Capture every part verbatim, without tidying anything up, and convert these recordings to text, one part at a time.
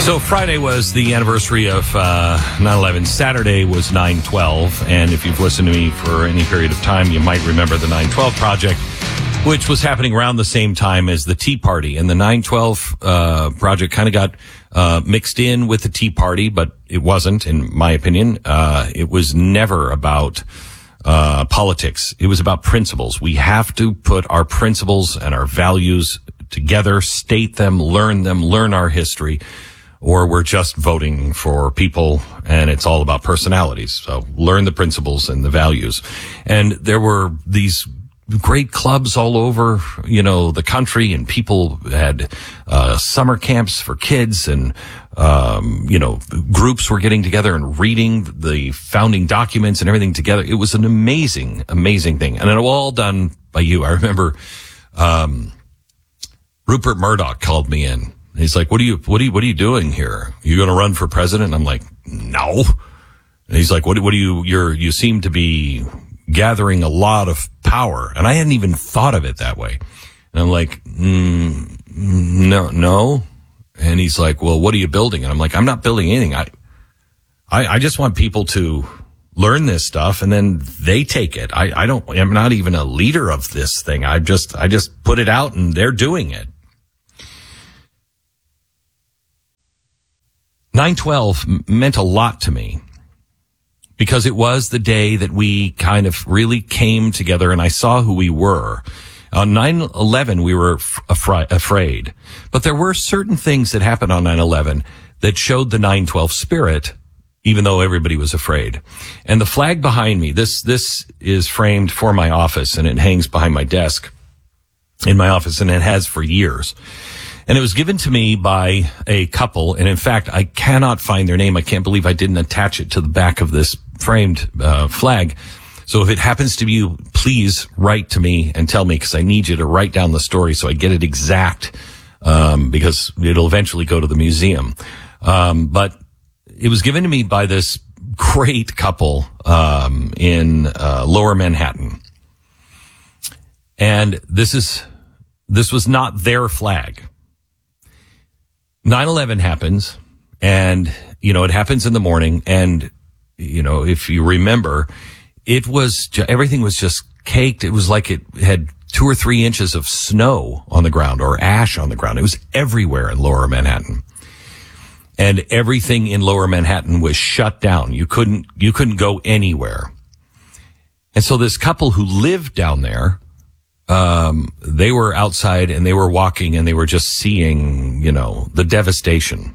So Friday was the anniversary of uh, nine eleven. Saturday was nine twelve. And if you've listened to me for any period of time, you might remember the nine twelve Project, which was happening around the same time as the Tea Party. And the nine twelve uh, Project kind of got uh, mixed in with the Tea Party, but it wasn't, in my opinion. Uh, it was never about uh, politics. It was about principles. We have to put our principles and our values together, state them, learn them, learn our history, or we're just voting for people and it's all about personalities. So learn the principles and the values. And there were these great clubs all over, you know, the country, and people had uh summer camps for kids, and um you know, groups were getting together and reading the founding documents and everything together. It was an amazing, amazing thing. And it was all done by you. I remember um Rupert Murdoch called me in. He's like, what are you, what are you, what are you doing here? You going to run for president? And I'm like, no. And he's like, what, what do you, you're, you seem to be gathering a lot of power. And I hadn't even thought of it that way. And I'm like, mm, no, no. And he's like, well, what are you building? And I'm like, I'm not building anything. I, I, I just want people to learn this stuff and then they take it. I, I don't, I'm not even a leader of this thing. I just, I just put it out and they're doing it. nine twelve meant a lot to me because it was the day that we kind of really came together and I saw who we were. On nine eleven, we were af- afraid, but there were certain things that happened on nine eleven that showed the nine twelve spirit, even though everybody was afraid. And the flag behind me, this, this is framed for my office and it hangs behind my desk in my office, and it has for years. And it was given to me by a couple. And in fact, I cannot find their name. I can't believe I didn't attach it to the back of this framed uh, flag. So if it happens to be you, please write to me and tell me, because I need you to write down the story so I get it exact, um, because it'll eventually go to the museum. Um, but it was given to me by this great couple um, in uh, Lower Manhattan. And this is this was not their flag. nine eleven happens, and, you know, it happens in the morning, and, you know, if you remember, it was, everything was just caked. It was like it had two or three inches of snow on the ground, or ash on the ground. It was everywhere in Lower Manhattan. And everything in Lower Manhattan was shut down. You couldn't, you couldn't go anywhere. And so this couple who lived down there, Um, they were outside and they were walking and they were just seeing, you know, the devastation.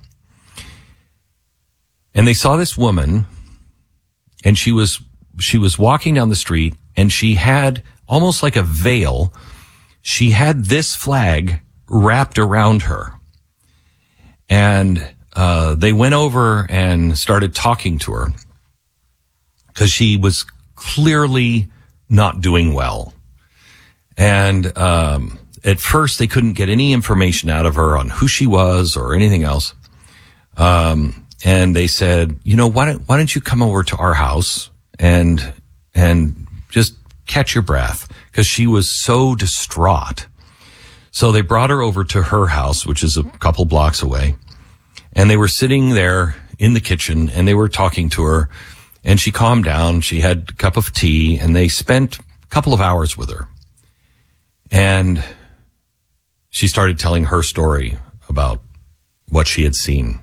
And they saw this woman, and she was, she was walking down the street, and she had almost like a veil. She had this flag wrapped around her. And, uh, they went over and started talking to her because she was clearly not doing well. And um at first they couldn't get any information out of her on who she was or anything else. Um and they said, you know, why don't why don't you come over to our house and and just catch your breath, because she was so distraught. So they brought her over to her house, which is a couple blocks away, and they were sitting there in the kitchen and they were talking to her, and she calmed down. She had a cup of tea, and they spent a couple of hours with her. And she started telling her story about what she had seen.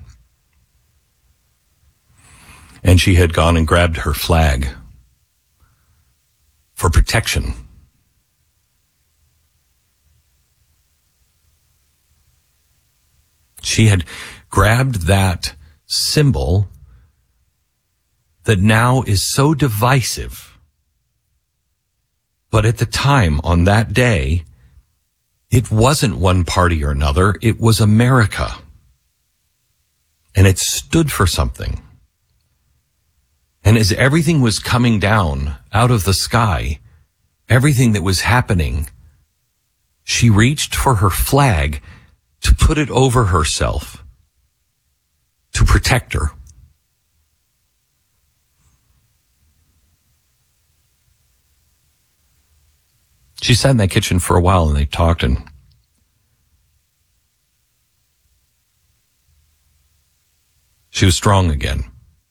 And she had gone and grabbed her flag for protection. She had grabbed that symbol that now is so divisive. But at the time, on that day, it wasn't one party or another. It was America. And it stood for something. And as everything was coming down out of the sky, everything that was happening, she reached for her flag to put it over herself, to protect her. She sat in that kitchen for a while and they talked, and She was strong again.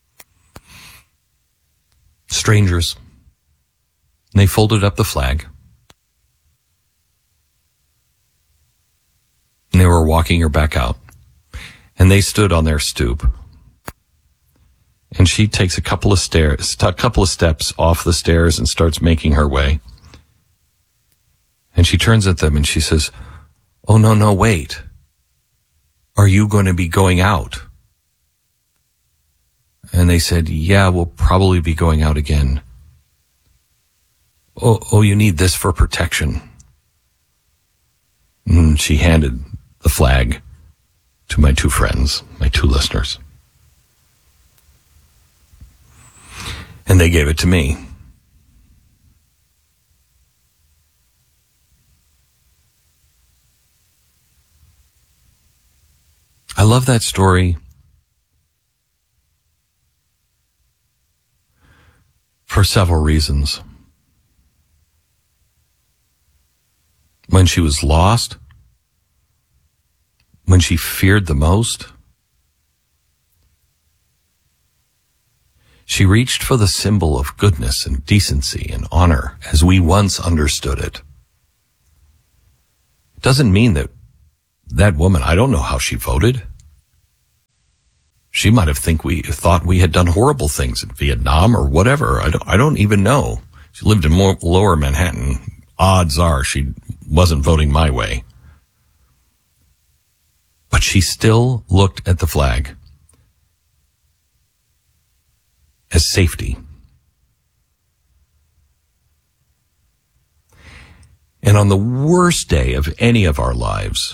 Strangers. And they folded up the flag. And they were walking her back out. And they stood on their stoop. And she takes a couple of stairs, a couple of steps off the stairs and starts making her way. And she turns at them and she says, "Oh, no, no, wait. Are you going to be going out?" And they said, "Yeah, we'll probably be going out again." Oh, oh, you need this for protection." And she handed the flag to my two friends, my two listeners. And they gave it to me. I love that story for several reasons. When she was lost, when she feared the most, she reached for the symbol of goodness and decency and honor as we once understood it. It doesn't mean that that woman, I don't know how she voted. She might have think we thought we had done horrible things in Vietnam or whatever. I don't, I don't even know. She lived in more, lower Manhattan. Odds are she wasn't voting my way. But she still looked at the flag as safety. And on the worst day of any of our lives,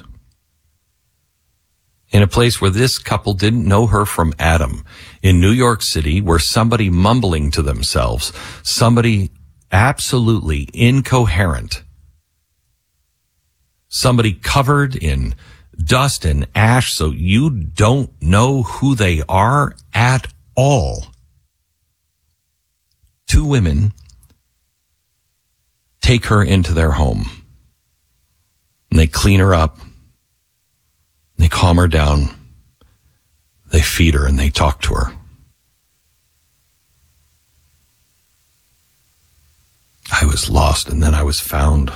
in a place where this couple didn't know her from Adam, in New York City, where somebody mumbling to themselves, somebody absolutely incoherent, somebody covered in dust and ash so you don't know who they are at all. Two women take her into their home and they clean her up. They calm her down. They feed her and they talk to her. I was lost and then I was found.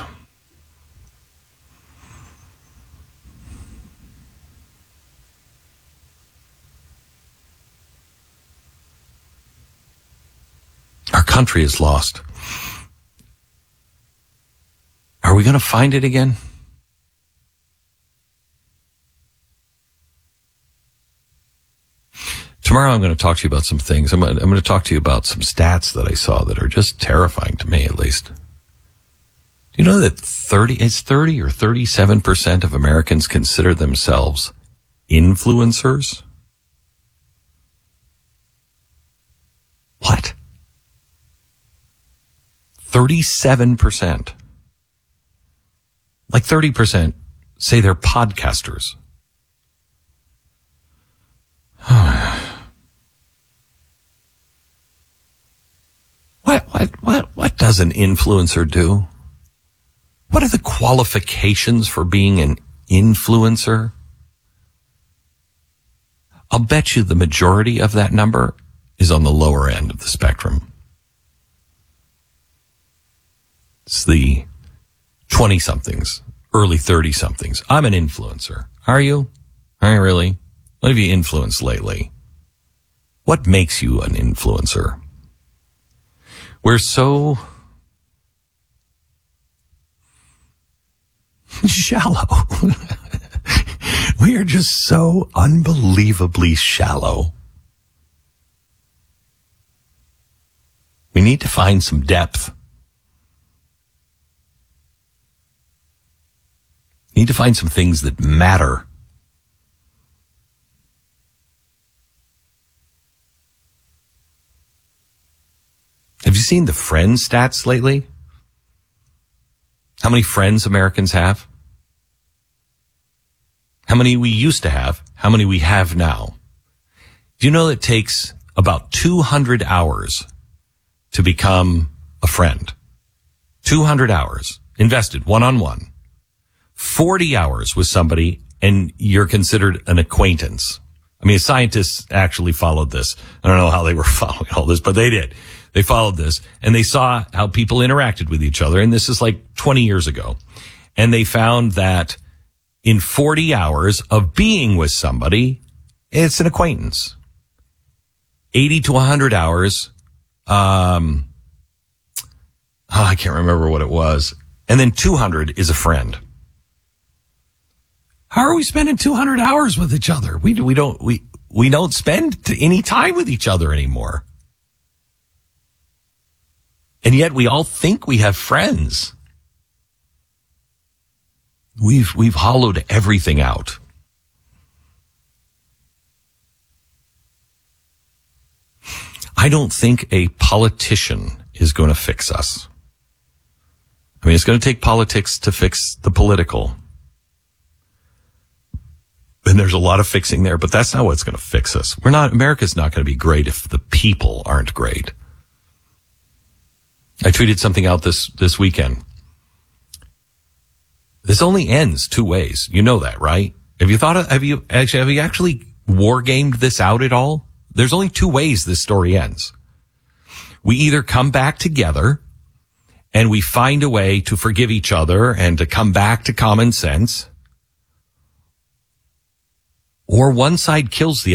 Our country is lost. Are we going to find it again? Tomorrow I'm going to talk to you about some things. I'm going to, I'm going to talk to you about some stats that I saw that are just terrifying to me, at least. Do you know that thirty, it's thirty or thirty-seven percent of Americans consider themselves influencers? What? thirty-seven percent. Like thirty percent say they're podcasters. What, what, what, what does an influencer do? What are the qualifications for being an influencer? I'll bet you the majority of that number is on the lower end of the spectrum. It's the twenty-somethings, early thirty-somethings. I'm an influencer. Are you? Are you really? What have you influenced lately? What makes you an influencer? We're so shallow. We are just so unbelievably shallow. We need to find some depth. We need to find some things that matter. Have you seen the Friends stats lately? How many friends Americans have? How many we used to have? How many we have now? Do you know it takes about two hundred hours to become a friend? two hundred hours invested one-on-one. forty hours with somebody and you're considered an acquaintance. I mean, scientists actually followed this. I don't know how they were following all this, but they did. They followed this, and they saw how people interacted with each other. And this is like twenty years ago. And they found that in forty hours of being with somebody, it's an acquaintance. eighty to one hundred hours, um, oh, I can't remember what it was. And then two hundred is a friend. How are we spending two hundred hours with each other? We we don't we we don't spend any time with each other anymore. And yet we all think we have friends. We've we've hollowed everything out. I don't think a politician is going to fix us. I mean, it's going to take politics to fix the political. And there's a lot of fixing there, but that's not what's going to fix us. We're not, America's not going to be great if the people aren't great. I tweeted something out this, this weekend. This only ends two ways. You know that, right? Have you thought of, have you actually, have you actually war gamed this out at all? There's only two ways this story ends. We either come back together and we find a way to forgive each other and to come back to common sense, or one side kills the